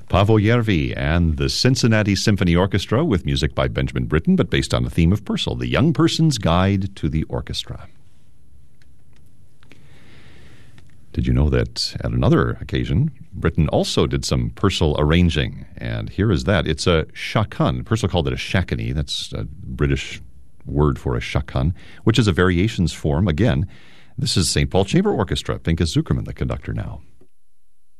Paavo Järvi and the Cincinnati Symphony Orchestra with music by Benjamin Britten, but based on the theme of Purcell, The Young Person's Guide to the Orchestra. Did you know that at another occasion, Britten also did some Purcell arranging? And here is that. It's a chaconne. Purcell called it a shakony. That's a British word for a chaconne, which is a variations form. Again, this is St. Paul Chamber Orchestra. Pinchas Zukerman, the conductor now.